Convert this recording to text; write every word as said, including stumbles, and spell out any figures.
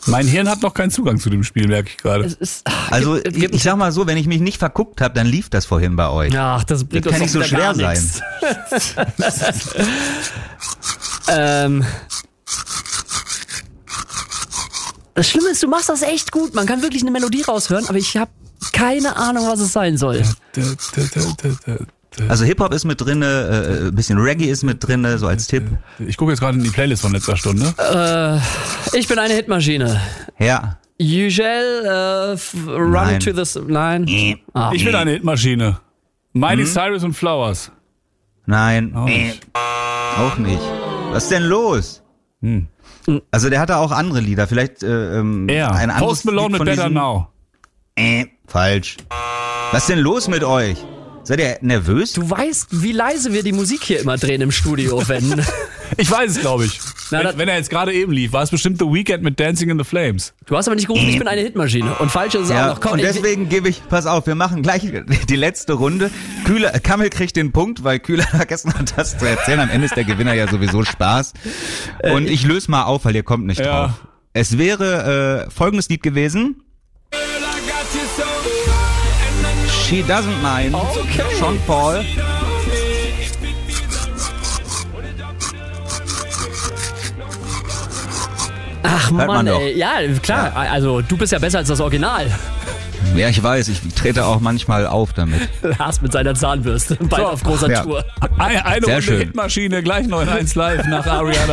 Mein Hirn hat noch keinen Zugang zu dem Spiel, merke ich gerade. Also ich, ich sag mal so, wenn ich mich nicht verguckt habe, dann lief das vorhin bei euch. Ach, das bringt Das kann uns nicht so doch wieder schwer gar sein. nichts. ähm... Das Schlimme ist, du machst das echt gut. Man kann wirklich eine Melodie raushören, aber ich habe keine Ahnung, was es sein soll. Also Hip-Hop ist mit drin, äh, ein bisschen Reggae ist mit drin, so als Tipp. Ich gucke jetzt gerade in die Playlist von letzter Stunde. Äh, ich bin eine Hitmaschine. Ja. Usual, äh, f- Run Nein. to the... Nein. Ah. Ich bin eine Hitmaschine. Miley Cyrus und Flowers. Nein. Auch nicht. Auch nicht. Was ist denn los? Hm. Also der hatte auch andere Lieder, vielleicht äh, ähm, Ja, ein anderes Post Malone Lied mit von Better diesen- Now. Äh, falsch. Was ist denn los mit euch? Seid ihr nervös? Du weißt, wie leise wir die Musik hier immer drehen im Studio, wenn... Ich weiß es, glaube ich. Na, das- wenn, wenn er jetzt gerade eben lief, war es bestimmt The Weeknd mit Dancing in the Flames. Du hast aber nicht gerufen, ich bin eine Hitmaschine. Und falsch ist es Ja, auch noch. Komm, und ich- deswegen gebe ich, pass auf, wir machen gleich die letzte Runde. Kühler, Kammel kriegt den Punkt, weil Kühler vergessen hat, das zu erzählen. Am Ende ist der Gewinner ja sowieso Spaß. Und ich löse mal auf, weil ihr kommt nicht Ja. drauf. Es wäre äh, folgendes Lied gewesen. She Doesn't Mind. Okay. Sean Paul. Ach Hört man Mann, doch. ey. Ja, klar. Also du bist ja besser als das Original. Ja, ich weiß, ich trete auch manchmal auf damit. Lars mit seiner Zahnbürste. Bald So. auf großer Ja. Tour. Eine, eine Sehr Runde schön. Hitmaschine, gleich neun eins live nach Ariana.